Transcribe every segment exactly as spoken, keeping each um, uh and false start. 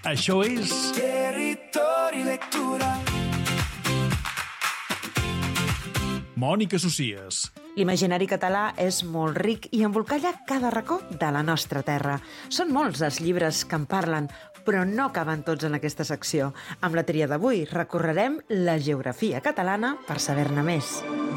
Això és... Territori Lectura. Mònica Socies. L'imaginari català és molt ric i embolcalla cada racó de la nostra terra. Són molts els llibres que en parlen, però no caben tots en aquesta secció. Amb la tria d'avui recorrerem la geografia catalana per saber-ne més.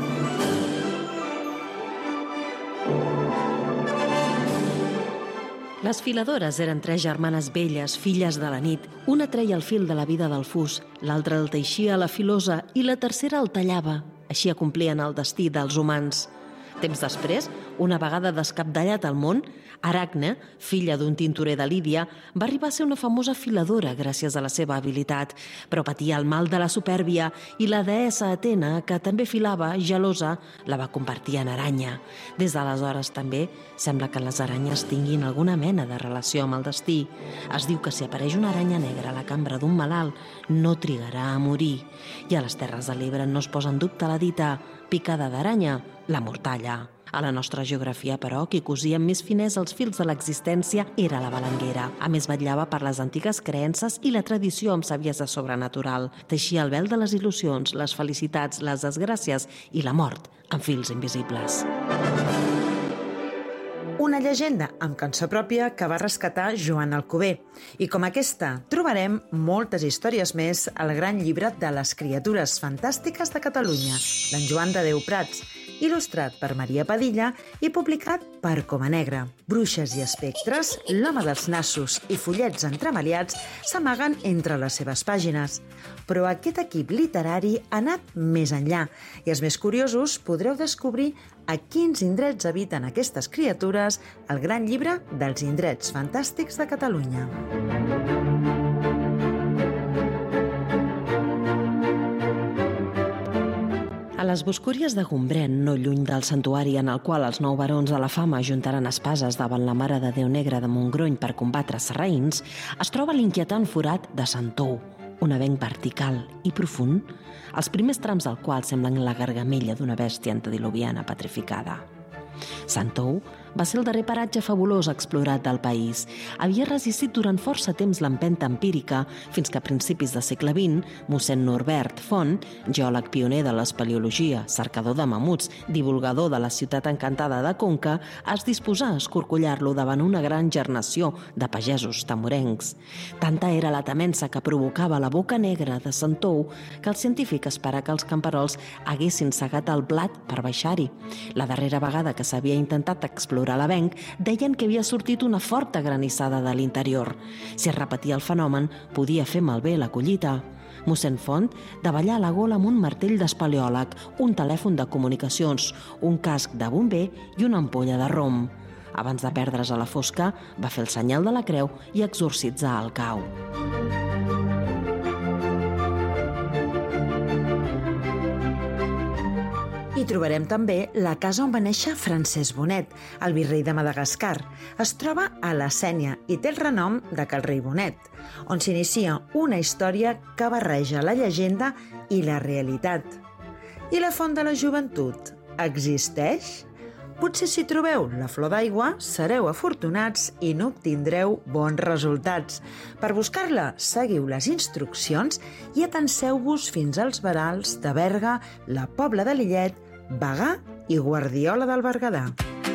Les filadores eren tres germanes velles, filles de la nit. Una treia el fil de la vida del fus, l'altra el teixia a la filosa i la tercera el tallava. Així acomplien el destí dels humans. Temps després, una vegada descapdallat al món, Aracne, filla d'un tintorer de Lídia, va arribar a ser una famosa filadora gràcies a la seva habilitat, però patia el mal de la supèrbia i la deessa Atena, que també filava, gelosa, la va convertir en aranya. Des d'aleshores també sembla que les aranyes tinguin alguna mena de relació amb el destí. Es diu que si apareix una aranya negra a la cambra d'un malalt, no trigarà a morir. I a les Terres de l'Ebre no es posa en dubte la dita picada d'aranya, la mortalla. A la nostra geografia, però, qui cosia amb més finès els fils de l'existència era la balanguera. A més, vetllava per les antigues creences i la tradició amb saviesa sobrenatural. Teixia el vel de les il·lusions, les felicitats, les desgràcies i la mort amb fils invisibles. Una llegenda amb cançó pròpia que va rescatar Joan Alcover. I com aquesta, trobarem moltes històries més al gran llibre de les criatures fantàstiques de Catalunya, d'en Joan de Déu Prats, il·lustrat per Maria Padilla i publicat per Coma Negra. Bruixes i espectres, l'home dels nassos i follets entremaliats s'amaguen entre les seves pàgines. Però aquest equip literari ha anat més enllà i els més curiosos podreu descobrir a quins indrets habiten aquestes criatures al gran llibre dels indrets fantàstics de Catalunya. A les Boscúries de Gombrèn, no lluny del santuari en el qual els nou barons de la fama ajuntaran espases davant la Mare de Déu Negra de Montgrony per combatre sarraïns, es troba l'inquietant forat de Sant Tou, un avenc vertical i profund, els primers trams del qual semblen la gargamella d'una bèstia antediluviana petrificada. Sant Tou va ser el darrer paratge fabulós explorat del país. Havia resistit durant força temps l'empenta empírica fins que a principis del segle vint, mossèn Norbert Font, geòleg pioner de l'espeleologia, cercador de mamuts, divulgador de la ciutat encantada de Conca, es disposà a escorcollar-lo davant una gran gernació de pagesos tamorencs. Tanta era la temença que provocava la boca negra de Sant Tou que el científic espera que els camperols haguessin segat el blat per baixar-hi. La darrera vegada que s'havia intentat explorar a l'avenc, deien que havia sortit una forta granissada de l'interior. Si es repetia el fenomen, podia fer malbé la collita. Mossèn Font davallà a la gola amb un martell d'espeleòleg, un telèfon de comunicacions, un casc de bomber i una ampolla de rom. Abans de perdre's a la fosca, va fer el senyal de la creu i exorcitzar el cau. Hi trobarem també la casa on va néixer Francesc Bonet, el virrei de Madagascar. Es troba a la Sénia i té el renom de Cal Rei Bonet, on s'inicia una història que barreja la llegenda i la realitat. I la Font de la Joventut existeix? Potser si trobeu la flor d'aigua sereu afortunats i no obtindreu bons resultats. Per buscar-la, seguiu les instruccions i atanseu-vos fins als verals de Berga, la Pobla de Lillet, Bagà i Guardiola del Berguedà.